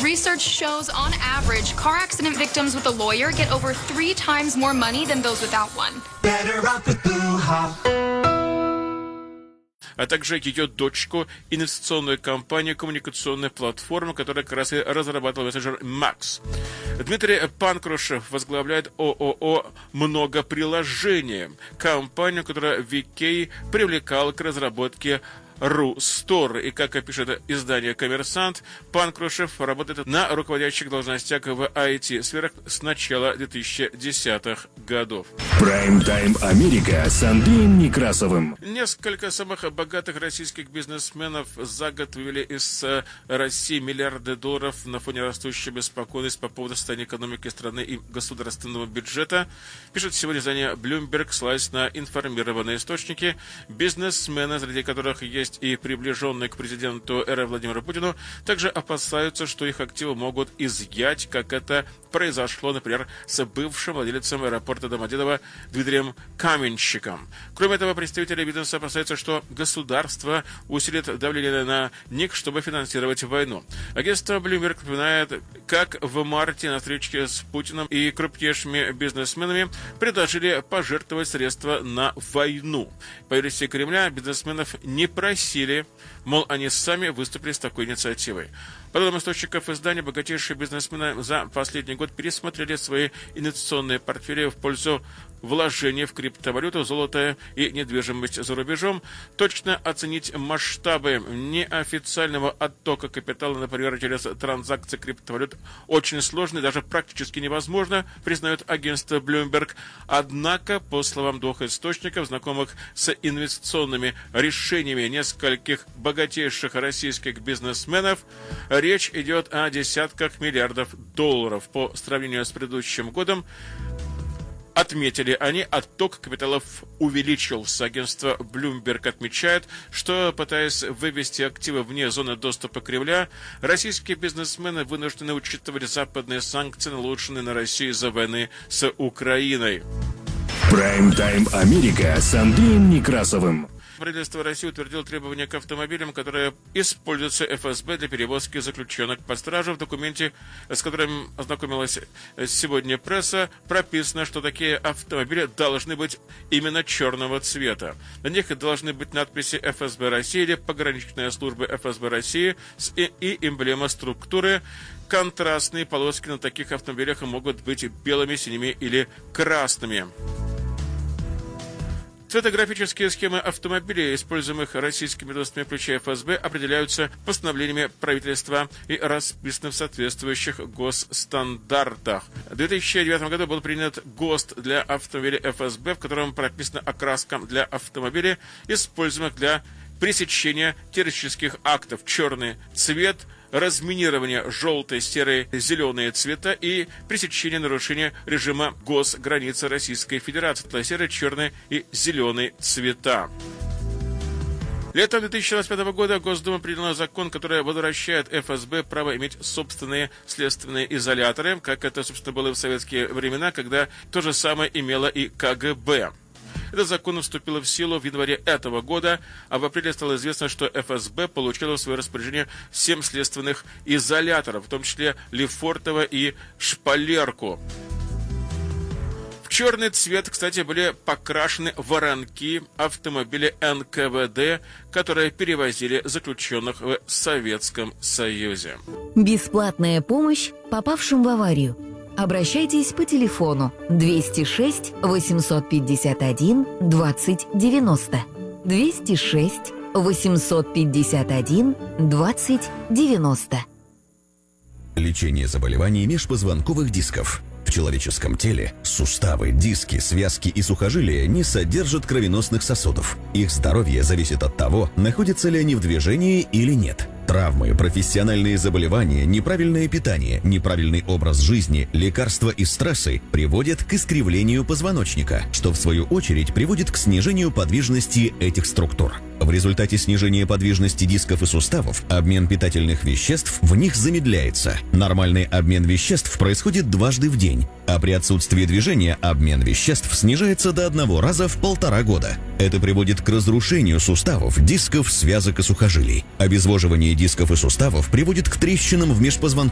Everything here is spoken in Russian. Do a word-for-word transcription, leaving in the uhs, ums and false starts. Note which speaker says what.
Speaker 1: Research shows, on average, car accident victims with a lawyer get over three times more money than those without one.
Speaker 2: Better off with Boohah.
Speaker 3: А также ее дочку, инвестиционную компанию, коммуникационную платформу, которая как раз и разрабатывала мессенджер Макс. Дмитрий Панкрушев возглавляет ООО «Много приложений», компанию, которая ви кей привлекала к разработке Рустор. И, как пишет издание «Коммерсант», Панкрушев работает на руководящих должностях в ай ти-сферах с начала две тысячи десятых годов.
Speaker 4: Прайм-тайм Америка с Андреем Некрасовым.
Speaker 3: Несколько самых богатых российских бизнесменов за год вывели из России миллиарды долларов на фоне растущей беспокойности по поводу состояния экономики страны и государственного бюджета. Пишет сегодня издание Bloomberg, ссылаясь на информированные источники. Бизнесмены, среди которых есть и приближенные к президенту эр эф Владимиру Путину, также опасаются, что их активы могут изъять, как это произошло, например, с бывшим владельцем аэропорта Домодедово Дмитрием Каменщиком. Кроме этого, представители бизнеса опасаются, что государство усилит давление на них, чтобы финансировать войну. Агентство Bloomberg напоминает, как в марте на встрече с Путиным и крупнейшими бизнесменами предложили пожертвовать средства на войну. По версии Кремля, бизнесменов не просили, мол, они сами выступили с такой инициативой. По данным источников издания, богатейшие бизнесмены за последний год пересмотрели свои инвестиционные портфели в пользу вложений в криптовалюту, золото и недвижимость за рубежом. Точно оценить масштабы неофициального оттока капитала, например, через транзакции криптовалют, очень сложно и даже практически невозможно, признает агентство Bloomberg. Однако, по словам двух источников, знакомых с инвестиционными решениями нескольких богатейших российских бизнесменов, речь идет о десятках миллиардов долларов. По сравнению с предыдущим годом, отметили они, отток капиталов увеличился. Агентство Bloomberg отмечает, что, пытаясь вывести активы вне зоны доступа Кремля, российские бизнесмены вынуждены учитывать западные санкции, наложенные на Россию из-за войны с Украиной.
Speaker 4: Прайм-тайм Америка с Андреем Некрасовым.
Speaker 3: Правительство России утвердило требования к автомобилям, которые используются эф эс бэ для перевозки заключенных под стражу. В документе, с которым ознакомилась сегодня пресса, прописано, что такие автомобили должны быть именно черного цвета. На них должны быть надписи эф эс бэ России или пограничная служба эф эс бэ России и, и эмблема структуры. Контрастные полоски на таких автомобилях могут быть белыми, синими или красными. Цветографические схемы автомобилей, используемых российскими ведомствами, включая эф эс бэ, определяются постановлениями правительства и расписаны в соответствующих госстандартах. В две тысячи девятом году был принят ГОСТ для автомобилей эф эс бэ, в котором прописана окраска для автомобилей, используемых для пресечения террористических актов: черный цвет, разминирование желтые, серые, зеленые цвета и пресечение нарушения режима госграницы Российской Федерации. Это серый, черный и зеленый цвета. Летом две тысячи двадцать пятого года Госдума приняла закон, который возвращает эф эс бэ право иметь собственные следственные изоляторы, как это, собственно, было в советские времена, когда то же самое имело и ка гэ бэ. Этот закон вступил в силу в январе этого года, а в апреле стало известно, что эф эс бэ получила в свое распоряжение семь следственных изоляторов, в том числе Лефортово и Шпалерку. В черный цвет, кстати, были покрашены воронки автомобиля эн ка вэ дэ, которые перевозили заключенных в Советском Союзе.
Speaker 5: Бесплатная помощь попавшим в аварию. Обращайтесь по телефону двести шесть восемьсот пятьдесят один двадцать девяносто. двести шесть восемьсот пятьдесят один двадцать девяносто.
Speaker 6: Лечение заболеваний межпозвонковых дисков. В человеческом теле суставы, диски, связки и сухожилия не содержат кровеносных сосудов. Их здоровье зависит от того, находятся ли они в движении или нет. Травмы, профессиональные заболевания, неправильное питание, неправильный образ жизни, лекарства и стрессы приводят к искривлению позвоночника, что в свою очередь приводит к снижению подвижности этих структур. В результате снижения подвижности дисков и суставов обмен питательных веществ в них замедляется. Нормальный обмен веществ происходит дважды в день, а при отсутствии движения обмен веществ снижается до одного раза в полтора года. Это приводит к разрушению суставов, дисков, связок и сухожилий. Обезвоживание дисков и суставов приводит к трещинам в межпозвонковом